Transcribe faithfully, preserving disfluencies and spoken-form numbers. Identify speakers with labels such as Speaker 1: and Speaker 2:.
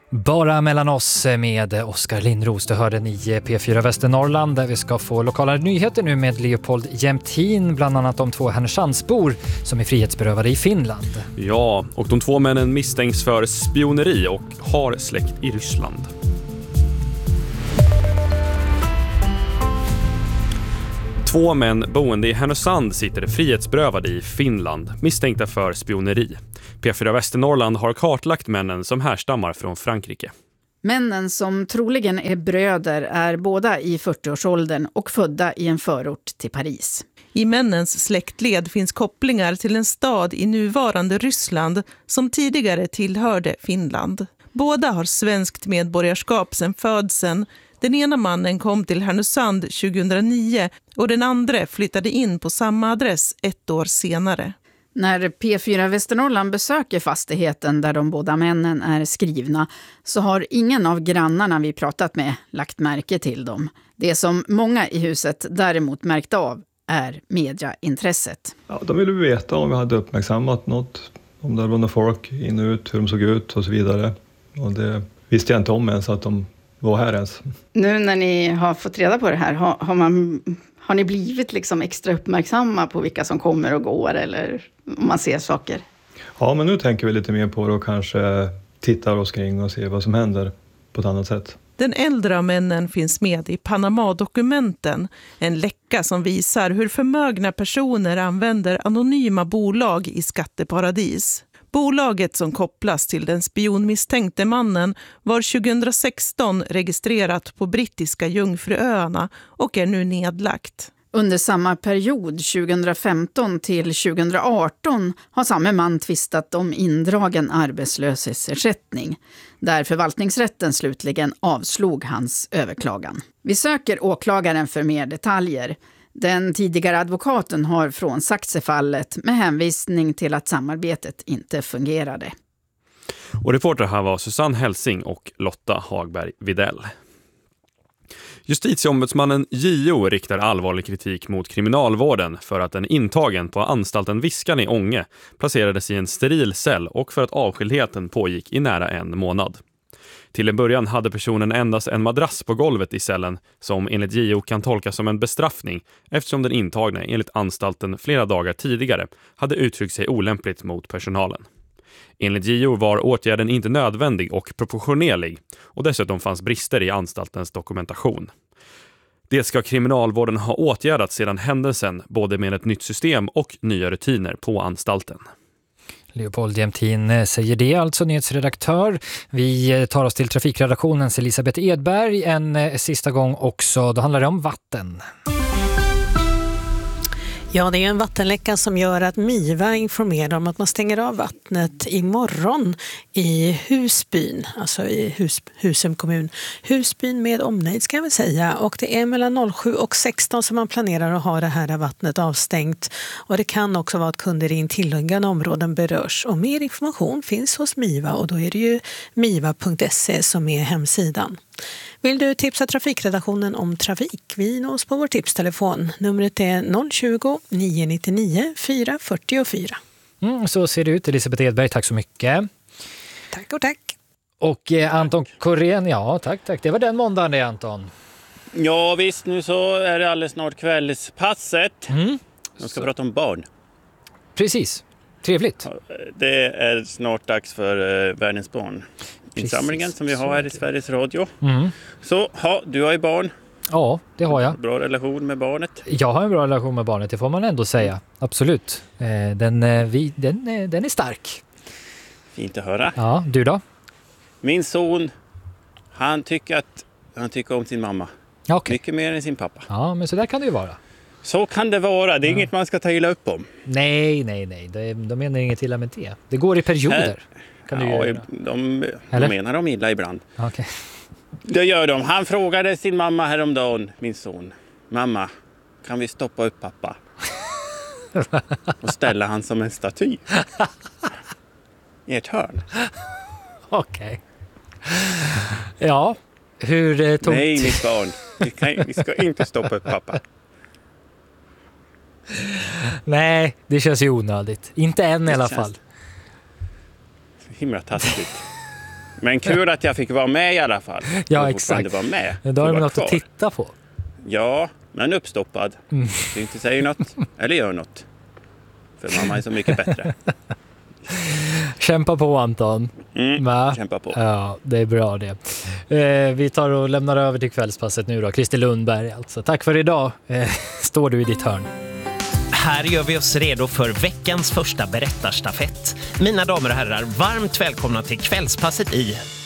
Speaker 1: Bara mellan oss med Oskar Lindros. Du hörde i P fyra Västernorrland där vi ska få lokala nyheter nu med Leopold Jämtin, bland annat om två Härnösandsbor som är frihetsberövade i Finland.
Speaker 2: Ja, och de två männen misstänks för spioneri och har släkt i Ryssland. Två män boende i Härnösand sitter frihetsberövade i Finland, misstänkta för spioneri. P fyra Västernorrland har kartlagt männen som härstammar från Frankrike.
Speaker 3: Männen, som troligen är bröder, är båda i fyrtioårsåldern och födda i en förort till Paris.
Speaker 4: I männens släktled finns kopplingar till en stad i nuvarande Ryssland som tidigare tillhörde Finland. Båda har svenskt medborgarskap sedan födseln. Den ena mannen kom till Härnösand tjugohundranio och den andra flyttade in på samma adress ett år senare.
Speaker 3: När P fyra Västernorrland besöker fastigheten där de båda männen är skrivna så har ingen av grannarna vi pratat med lagt märke till dem. Det som många i huset däremot märkt av är mediaintresset.
Speaker 5: Ja, de ville veta om vi hade uppmärksammat något, om det var några folk in och ut, hur de såg ut och så vidare. Och det visste jag inte om ens att de var här ens.
Speaker 3: Nu när ni har fått reda på det här, har, har, man, har ni blivit liksom extra uppmärksamma på vilka som kommer och går eller om man ser saker?
Speaker 5: Ja, men nu tänker vi lite mer på det och kanske tittar oss kring och ser vad som händer på ett annat sätt.
Speaker 4: Den äldre av männen finns med i Panama-dokumenten, en läcka som visar hur förmögna personer använder anonyma bolag i skatteparadis. Bolaget som kopplas till den spionmisstänkte mannen var tjugohundrasexton registrerat på brittiska Jungfruöarna och är nu nedlagt.
Speaker 3: Under samma period, tjugohundrafemton till tjugohundraarton, har samma man tvistat om indragen arbetslöshetsersättning, där förvaltningsrätten slutligen avslog hans överklagan. Vi söker åklagaren för mer detaljer. Den tidigare advokaten har frånsagt sig fallet med hänvisning till att samarbetet inte fungerade.
Speaker 2: Och reporter här var Susanne Helsing och Lotta Hagberg Videll. Justitieombudsmannen J O riktar allvarlig kritik mot kriminalvården för att en intagen på anstalten Viskan i Ånge placerades i en steril cell och för att avskildheten pågick i nära en månad. Till en början hade personen endast en madrass på golvet i cellen som enligt J O kan tolkas som en bestraffning eftersom den intagna enligt anstalten flera dagar tidigare hade uttryckt sig olämpligt mot personalen. Enligt J O var åtgärden inte nödvändig och proportionerlig och dessutom fanns brister i anstaltens dokumentation. Det ska kriminalvården ha åtgärdat sedan händelsen både med ett nytt system och nya rutiner på anstalten.
Speaker 1: Leopold Jämtin säger det, alltså nyhetsredaktör. Vi tar oss till trafikredaktionens Elisabeth Edberg en sista gång också. Då handlar det om vatten.
Speaker 6: Ja, det är en vattenläcka som gör att Miva informerar om att man stänger av vattnet imorgon i Husbyn, alltså i Hus, Husum kommun. Husbyn med omnejd ska jag väl säga, och det är mellan noll sju och sexton som man planerar att ha det här vattnet avstängt. Och det kan också vara att kunder i intilliggande områden berörs. Och mer information finns hos Miva och då är det ju miva punkt se som är hemsidan. Vill du tipsa trafikredaktionen om trafik? Vi nås på vår tipstelefon. Numret är noll tjugo, nio nittionio, fyra fyrtiofyra.
Speaker 1: Mm, så ser det ut. Elisabeth Edberg, tack så mycket.
Speaker 6: Tack och tack.
Speaker 1: Och eh, Anton Korén, ja tack, tack. Det var den måndagen det, Anton.
Speaker 7: Ja visst, nu så är det alldeles snart kvällspasset.
Speaker 1: Mm.
Speaker 7: Jag ska så. prata om barn.
Speaker 1: Precis, trevligt.
Speaker 7: Det är snart dags för uh, Världens barn. Insamlingen som vi har här i Sveriges Radio.
Speaker 1: Mm.
Speaker 7: Så, ja, du har ju barn.
Speaker 1: Ja, det har jag.
Speaker 7: Bra relation med barnet.
Speaker 1: Jag har en bra relation med barnet, det får man ändå säga. Absolut. Den, vi, den, den är stark.
Speaker 7: Fint att höra.
Speaker 1: Ja, du då?
Speaker 7: Min son, han tycker att han tycker om sin mamma.
Speaker 1: Okay.
Speaker 7: Mycket mer än sin pappa.
Speaker 1: Ja, men så där kan det ju vara.
Speaker 7: Så kan det vara. Det är ja. inget man ska ta illa upp om.
Speaker 1: Nej, nej, nej. De, de menar inget illa med det. Det går i perioder. Kan
Speaker 7: ja,
Speaker 1: du
Speaker 7: de, de menar de illa ibland.
Speaker 1: Okay.
Speaker 7: Det gör de. Han frågade sin mamma häromdagen, min son. Mamma, kan vi stoppa upp pappa? Och ställa han som en staty. I ett hörn.
Speaker 1: Okej. Okay. Ja, hur eh, tog...
Speaker 7: Nej, mitt barn. Vi, kan, vi ska inte stoppa upp pappa.
Speaker 1: Nej, det känns ju onödigt. Inte än det i alla känns... fall.
Speaker 7: Himla taskigt. Men kul att jag fick vara med i alla fall.
Speaker 1: Ja, exakt.
Speaker 7: Vara med.
Speaker 1: Då har vi något
Speaker 7: kvar.
Speaker 1: att titta på.
Speaker 7: Ja, men uppstoppad. Mm. Du inte säger något eller gör något. För mamma är så mycket bättre.
Speaker 1: Kämpa på, Anton.
Speaker 7: Mm,
Speaker 1: Va?
Speaker 7: kämpa på.
Speaker 1: Ja, det är bra det. Eh, vi tar och lämnar över till kvällspasset nu då. Christer Lundberg alltså. Tack för idag. Eh, står du i ditt hörn.
Speaker 8: Här gör vi oss redo för veckans första berättarstafett. Mina damer och herrar, varmt välkomna till kvällspasset i